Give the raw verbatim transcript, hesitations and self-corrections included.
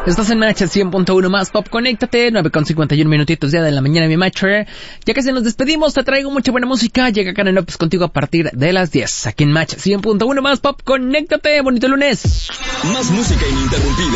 Estás en Match cien punto uno más Pop, conéctate, nueve con cincuenta y uno minutitos ya de la mañana, mi Matcher. Ya que se nos despedimos, te traigo mucha buena música. Llega Karen López contigo a partir de las diez. Aquí en Match cien punto uno más Pop, conéctate, bonito lunes. Más música ininterrumpida.